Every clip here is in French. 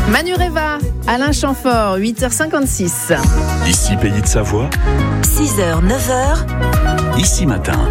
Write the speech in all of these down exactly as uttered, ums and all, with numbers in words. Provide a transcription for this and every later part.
Manu Reva, Alain Chamfort, huit heures cinquante-six. Ici Pays de Savoie. six heures, neuf heures. Ici Matin.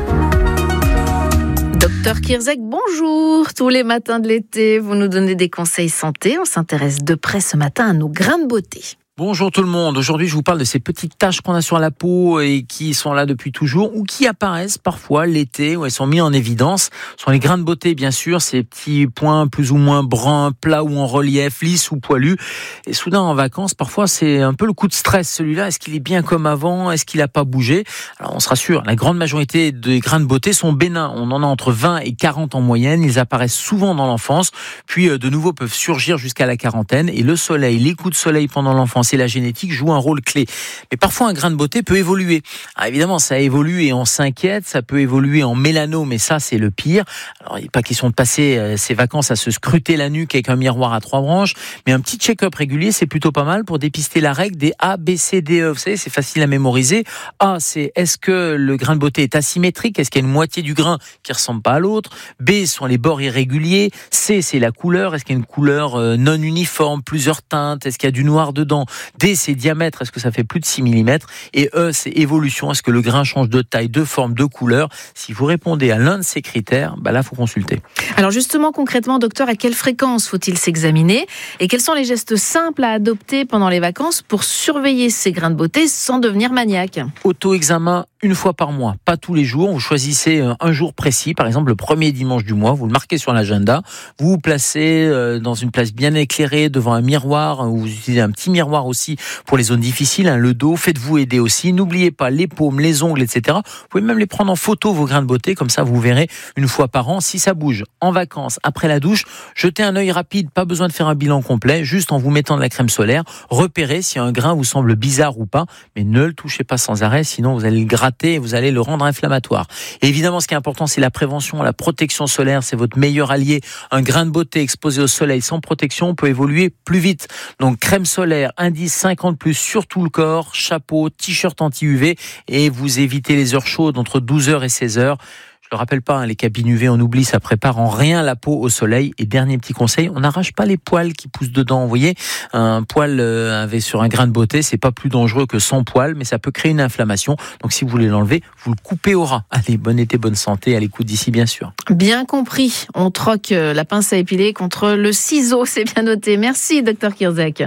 Docteur Kierzek, bonjour. Tous les matins de l'été, vous nous donnez des conseils santé. On s'intéresse de près ce matin à nos grains de beauté. Bonjour tout le monde, aujourd'hui je vous parle de ces petites taches qu'on a sur la peau et qui sont là depuis toujours ou qui apparaissent parfois l'été où elles sont mises en évidence. Ce sont les grains de beauté bien sûr, ces petits points plus ou moins bruns, plats ou en relief, lisses ou poilus. Et soudain en vacances, parfois c'est un peu le coup de stress celui-là. Est-ce qu'il est bien comme avant ? Est-ce qu'il n'a pas bougé ? Alors on se rassure, la grande majorité des grains de beauté sont bénins. On en a entre vingt et quarante en moyenne. Ils apparaissent souvent dans l'enfance, puis de nouveau peuvent surgir jusqu'à la quarantaine. Et le soleil, les coups de soleil pendant l'enfance et la génétique joue un rôle clé. Mais parfois, un grain de beauté peut évoluer. Alors évidemment, ça évolue et on s'inquiète. Ça peut évoluer en mélanome, mais ça, c'est le pire. Alors, il n'est pas question de passer euh, ses vacances à se scruter la nuque avec un miroir à trois branches, mais un petit check-up régulier, c'est plutôt pas mal pour dépister la règle des A, B, C, D, E. Vous savez, c'est facile à mémoriser. A, c'est est-ce que le grain de beauté est asymétrique ? Est-ce qu'il y a une moitié du grain qui ressemble pas à l'autre ? B, sont les bords irréguliers. C, c'est la couleur. Est-ce qu'il y a une couleur euh, non uniforme, plusieurs teintes ? Est-ce qu'il y a du noir dedans ? D, c'est diamètre, est-ce que ça fait plus de six millimètres ? Et E, c'est évolution, est-ce que le grain change de taille, de forme, de couleur ? Si vous répondez à l'un de ces critères, bah là, il faut consulter. Alors justement, concrètement, docteur, à quelle fréquence faut-il s'examiner ? Et quels sont les gestes simples à adopter pendant les vacances pour surveiller ces grains de beauté sans devenir maniaque ? Auto-examen une fois par mois, pas tous les jours. Vous choisissez un jour précis, par exemple le premier dimanche du mois, vous le marquez sur l'agenda, vous vous placez dans une place bien éclairée devant un miroir, vous utilisez un petit miroir aussi pour les zones difficiles, hein, le dos, faites-vous aider aussi. N'oubliez pas les paumes, les ongles, et cetera. Vous pouvez même les prendre en photo, vos grains de beauté, comme ça vous verrez une fois par an. Si ça bouge en vacances, après la douche, jetez un œil rapide, pas besoin de faire un bilan complet, juste en vous mettant de la crème solaire, repérez si un grain vous semble bizarre ou pas, mais ne le touchez pas sans arrêt, sinon vous allez le gratter et vous allez le rendre inflammatoire. Et évidemment, ce qui est important, c'est la prévention, la protection solaire, c'est votre meilleur allié. Un grain de beauté exposé au soleil sans protection peut évoluer plus vite. Donc crème solaire, indice cinquante plus sur tout le corps, chapeau, t-shirt anti-U V et vous évitez les heures chaudes entre douze heures et seize heures. Je le rappelle pas, hein, les cabines U V, on oublie, ça prépare en rien la peau au soleil. Et dernier petit conseil, on n'arrache pas les poils qui poussent dedans. Vous voyez, un poil euh, avec sur un grain de beauté, c'est pas plus dangereux que sans poil, mais ça peut créer une inflammation. Donc si vous voulez l'enlever, vous le coupez au ras. Allez, bon été, bonne santé, à l'écoute d'ici bien sûr. Bien compris, on troque la pince à épiler contre le ciseau, c'est bien noté. Merci, docteur Kierzek.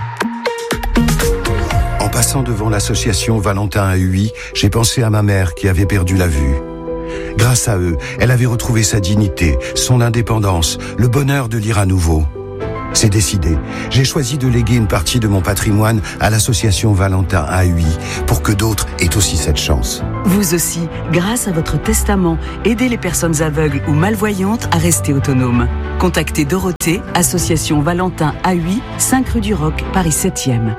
En passant devant l'association Valentin à Huy, j'ai pensé à ma mère qui avait perdu la vue. Grâce à eux, elle avait retrouvé sa dignité, son indépendance, le bonheur de lire à nouveau. C'est décidé. J'ai choisi de léguer une partie de mon patrimoine à l'association Valentin à Huy pour que d'autres aient aussi cette chance. Vous aussi, grâce à votre testament, aidez les personnes aveugles ou malvoyantes à rester autonomes. Contactez Dorothée, association Valentin à Huy, cinq rue du Roc, Paris septième.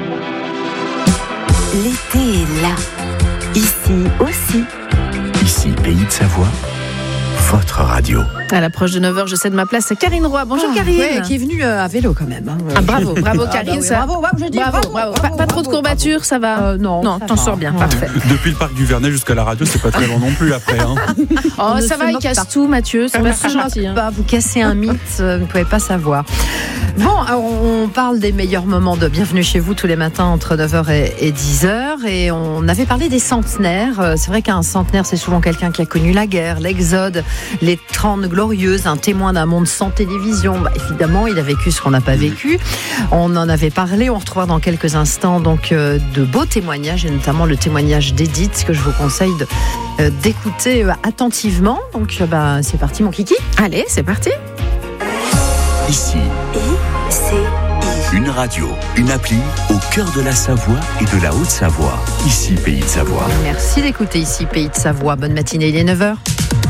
L'été est là. Ici aussi. Ici Pays de Savoie, votre radio. À l'approche de neuf heures, je cède ma place à Karine Roy. Bonjour ah, Karine. Ouais, qui est venue euh, à vélo quand même. Hein. Ah, bravo, bravo Karine. Ah, bah oui, ça... Bravo, bravo, je dis bravo, bravo, bravo. bravo, Pas, bravo, pas trop de courbatures, ça va euh, Non, non, t'en sors bien, parfait. Depuis le parc du Vernet jusqu'à la radio, c'est pas très long non plus après. Hein. Oh, ça va, il casse pas. Tout, Mathieu. C'est on pas ne très gentil. Hein. Pas, vous cassez un mythe, vous ne pouvez pas savoir. Bon, alors on parle des meilleurs moments de Bienvenue chez vous tous les matins entre neuf heures et dix heures. Et on avait parlé des centenaires. C'est vrai qu'un centenaire, c'est souvent quelqu'un qui a connu la guerre, l'exode, les Trente Glorieuses, un témoin d'un monde sans télévision. Bah, évidemment, il a vécu ce qu'on n'a pas vécu. On en avait parlé. On retrouvera dans quelques instants donc euh, de beaux témoignages, et notamment le témoignage d'Edith que je vous conseille de, euh, d'écouter euh, attentivement. Donc, euh, bah, c'est parti, mon kiki. Allez, c'est parti. Ici, I C I. une radio, une appli au cœur de la Savoie et de la Haute-Savoie. Ici Pays de Savoie. Merci d'écouter ici Pays de Savoie. Bonne matinée, il est neuf heures.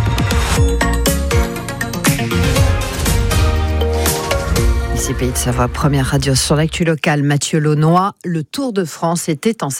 Ici Pays de Savoie, première radio sur l'actu locale. Mathieu Launois, le Tour de France était en Savoie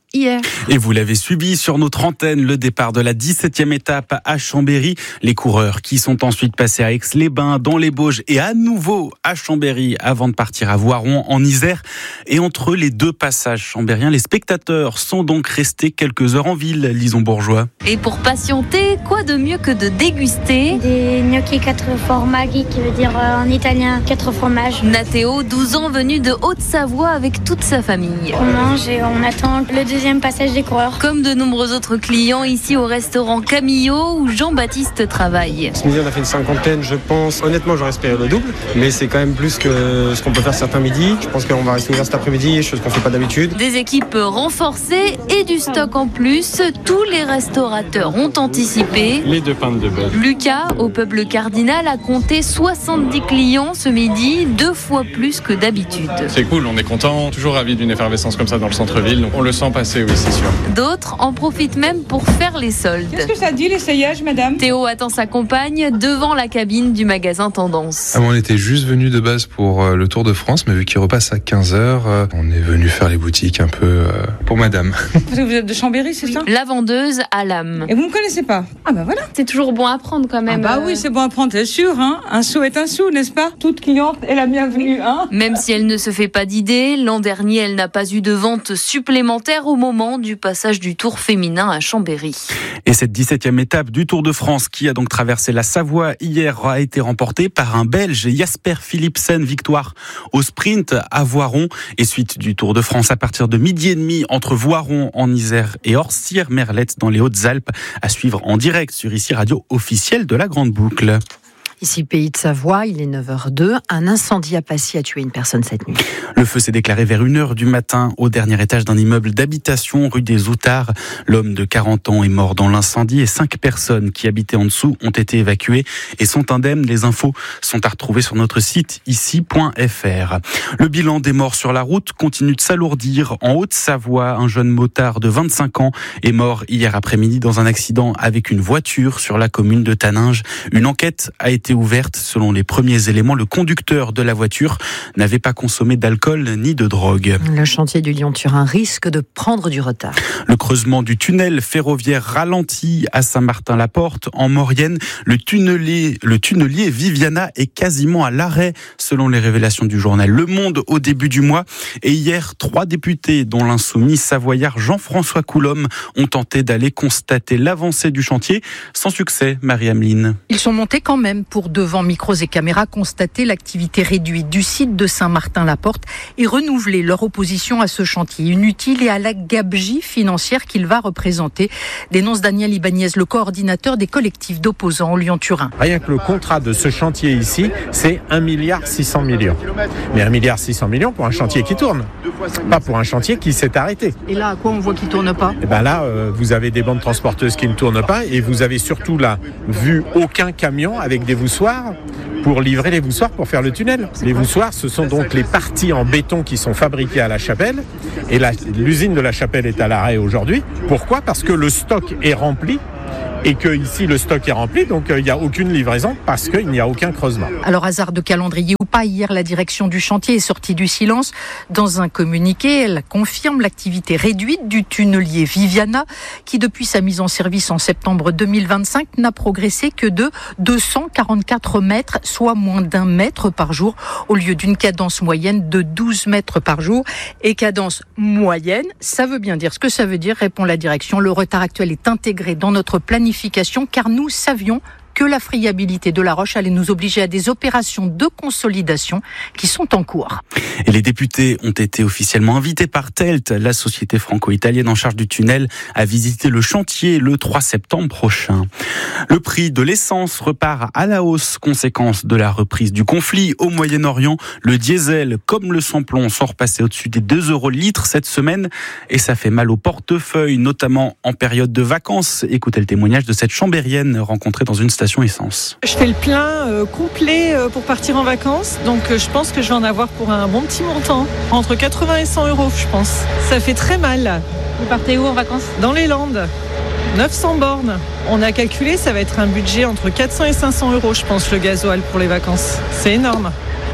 hier. Et vous l'avez suivi sur notre antenne, le départ de la dix-septième étape à Chambéry. Les coureurs qui sont ensuite passés à Aix-les-Bains, dans les Bauges et à nouveau à Chambéry avant de partir à Voiron en Isère. Et entre les deux passages chambériens, les spectateurs sont donc restés quelques heures en ville, Lison Bourgeois. Et pour patienter, quoi de mieux que de déguster des gnocchi quatre formaggi, qui veut dire euh, en italien quatre fromages. Nathéo, douze ans, venu de Haute-Savoie avec toute sa famille. On mange et on attend le deuxième passage des coureurs. Comme de nombreux autres clients ici au restaurant Camillo où Jean-Baptiste travaille. Ce midi on a fait une cinquantaine, je pense. Honnêtement j'aurais espéré le double, mais c'est quand même plus que ce qu'on peut faire certains midis. Je pense qu'on va rester ouvert cet après-midi, chose qu'on fait pas d'habitude. Des équipes renforcées et du stock en plus. Tous les restaurateurs ont anticipé. Les deux pintes de beurre. Lucas, au Peuple Cardinal, a compté soixante-dix clients ce midi, deux fois plus que d'habitude. C'est cool, on est content, toujours ravi d'une effervescence comme ça dans le centre-ville, donc on le sent passer, oui, c'est sûr. D'autres en profitent même pour faire les soldes. Qu'est-ce que ça dit l'essayage, madame ? Théo attend sa compagne devant la cabine du magasin Tendance. Ah, on était juste venu de base pour euh, le Tour de France, mais vu qu'il repasse à quinze heures, euh, on est venu faire les boutiques un peu euh, pour madame. Parce que vous êtes de Chambéry, c'est oui. ça ? La vendeuse à l'âme. Et vous me connaissez pas ? Ah bah voilà. C'est toujours bon à prendre quand même. Ah bah oui, c'est bon à prendre, c'est sûr. Hein. Un sou est un sou, n'est-ce pas ? Toute cliente est la bienvenue. Hein. Même si elle ne se fait pas d'idée, l'an dernier, elle n'a pas eu de vente supplémentaire au moment du passage du Tour féminin à Chambéry. Et cette dix-septième étape du Tour de France qui a donc traversé la Savoie hier a été remportée par un Belge, Jasper Philipsen, victoire au sprint à Voiron. Et suite du Tour de France à partir de midi et demi entre Voiron en Isère et Orsières-Merlette dans les Hautes-Alpes, à suivre en direct sur ici Radio officielle de la Grande Boucle. Ici, Pays de Savoie, il est neuf heures deux. Un incendie à Passy a tué une personne cette nuit. Le feu s'est déclaré vers une heure du matin au dernier étage d'un immeuble d'habitation rue des Outards. L'homme de quarante ans est mort dans l'incendie et cinq personnes qui habitaient en dessous ont été évacuées et sont indemnes. Les infos sont à retrouver sur notre site ici point f r. Le bilan des morts sur la route continue de s'alourdir. En Haute-Savoie, un jeune motard de vingt-cinq ans est mort hier après-midi dans un accident avec une voiture sur la commune de Taninges. Une enquête a été ouverte. Selon les premiers éléments, le conducteur de la voiture n'avait pas consommé d'alcool ni de drogue. Le chantier du Lyon-Turin risque de prendre du retard. Le creusement du tunnel ferroviaire ralentit à Saint-Martin-la-Porte. En Maurienne, le tunnelier, le tunnelier Viviana est quasiment à l'arrêt, selon les révélations du journal Le Monde au début du mois. Et hier, trois députés, dont l'insoumis savoyard Jean-François Coulombe, ont tenté d'aller constater l'avancée du chantier. Sans succès, Marie-Ameline. Ils sont montés quand même pour pour devant micros et caméras constater l'activité réduite du site de Saint-Martin-la-Porte et renouveler leur opposition à ce chantier inutile et à la gabegie financière qu'il va représenter, dénonce Daniel Ibanez, le coordinateur des collectifs d'opposants au Lyon-Turin. Rien que le contrat de ce chantier ici, c'est un milliard six cents millions. Mais un milliard six cents millions pour un chantier qui tourne, pas pour un chantier qui s'est arrêté. Et là, à quoi on voit qu'il ne tourne pas ? Et ben là, euh, vous avez des bandes transporteuses qui ne tournent pas et vous avez surtout là vu aucun camion avec des voussoirs pour livrer les voussoirs pour faire le tunnel. Les voussoirs, ce sont donc les parties en béton qui sont fabriquées à La Chapelle et la, l'usine de La Chapelle est à l'arrêt aujourd'hui. Pourquoi ? Parce que le stock est rempli et que ici le stock est rempli, donc il euh, n'y a aucune livraison parce qu'il n'y a aucun creusement. Alors hasard de calendrier ou pas, hier la direction du chantier est sortie du silence. Dans un communiqué, elle confirme l'activité réduite du tunnelier Viviana qui depuis sa mise en service en septembre deux mille vingt-cinq n'a progressé que de deux cent quarante-quatre mètres, soit moins d'un mètre par jour au lieu d'une cadence moyenne de douze mètres par jour. Et cadence moyenne, ça veut bien dire ce que ça veut dire, répond la direction. Le retard actuel est intégré dans notre planification car nous savions que la friabilité de la roche allait nous obliger à des opérations de consolidation qui sont en cours. Et les députés ont été officiellement invités par Telt, la société franco-italienne en charge du tunnel, à visiter le chantier le trois septembre prochain. Le prix de l'essence repart à la hausse, conséquence de la reprise du conflit au Moyen-Orient. Le diesel, comme le samplon, sont repassés au-dessus des deux euros le litre cette semaine et ça fait mal au portefeuille, notamment en période de vacances. Écoutez le témoignage de cette Chambérienne rencontrée dans une station essence. Je fais le plein euh, complet euh, pour partir en vacances, donc euh, je pense que je vais en avoir pour un bon petit montant, entre quatre-vingts et cent euros je pense. Ça fait très mal. Vous partez où en vacances ? Dans les Landes, neuf cents bornes. On a calculé, ça va être un budget entre quatre cents et cinq cents euros je pense le gasoil pour les vacances. C'est énorme.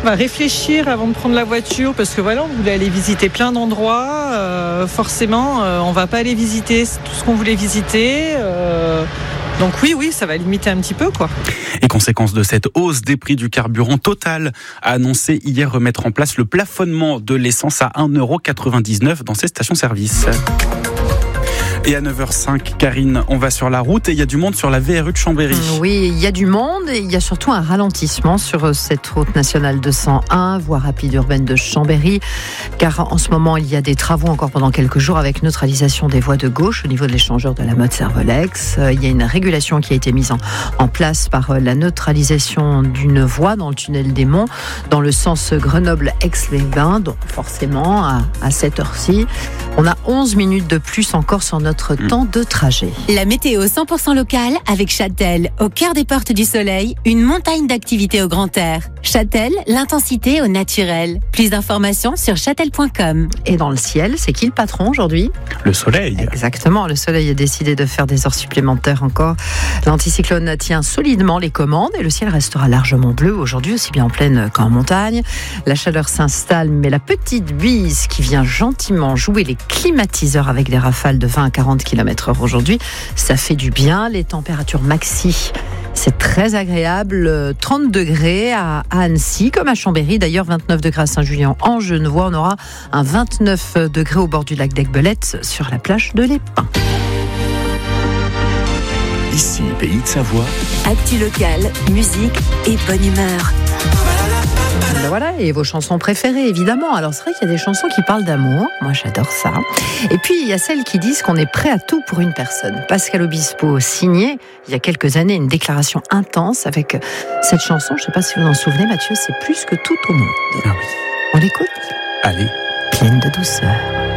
On va réfléchir avant de prendre la voiture parce que voilà, on voulait aller visiter plein d'endroits. Euh, forcément, euh, on va pas aller visiter tout ce qu'on voulait visiter. Euh, donc oui, oui, ça va limiter un petit peu, quoi. Et conséquence de cette hausse des prix du carburant, Total a annoncé hier remettre en place le plafonnement de l'essence à un euro quatre-vingt-dix-neuf dans ses stations-service. Et à neuf heures cinq, Karine, on va sur la route et il y a du monde sur la V R U de Chambéry. Oui, il y a du monde et il y a surtout un ralentissement sur cette route nationale deux cent un, voie rapide urbaine de Chambéry, car en ce moment, il y a des travaux encore pendant quelques jours avec neutralisation des voies de gauche au niveau de l'échangeur de la Motte Servolex. Il y a une régulation qui a été mise en, en place par la neutralisation d'une voie dans le tunnel des Monts, dans le sens Grenoble-Aix-les-Bains, donc forcément, à, à cette heure-ci, on a onze minutes de plus encore sur notre Notre temps de trajet. La météo cent pour cent locale avec Châtel, au cœur des portes du soleil, une montagne d'activités au grand air. Châtel, l'intensité au naturel. Plus d'informations sur châtel point com. Et dans le ciel, c'est qui le patron aujourd'hui ? Le soleil. Exactement, le soleil a décidé de faire des heures supplémentaires encore. L'anticyclone tient solidement les commandes et le ciel restera largement bleu aujourd'hui, aussi bien en plaine qu'en montagne. La chaleur s'installe, mais la petite bise qui vient gentiment jouer les climatiseurs avec des rafales de vingt à quarante kilomètres heure aujourd'hui, ça fait du bien. Les températures maxi, c'est très agréable, trente degrés à Annecy comme à Chambéry, d'ailleurs vingt-neuf degrés à Saint-Julien en Genevois, on aura un vingt-neuf degrés au bord du lac d'Aiguebelette sur la plage de l'Épin. Ici, Pays de Savoie. Actu locale, musique et bonne humeur. Ben voilà, et vos chansons préférées, évidemment. Alors, c'est vrai qu'il y a des chansons qui parlent d'amour. Moi, j'adore ça. Et puis, il y a celles qui disent qu'on est prêt à tout pour une personne. Pascal Obispo signait, il y a quelques années, une déclaration intense avec cette chanson. Je ne sais pas si vous en souvenez, Mathieu, c'est plus que tout au monde. Ah oui. On l'écoute ? Allez. Pleine de douceur.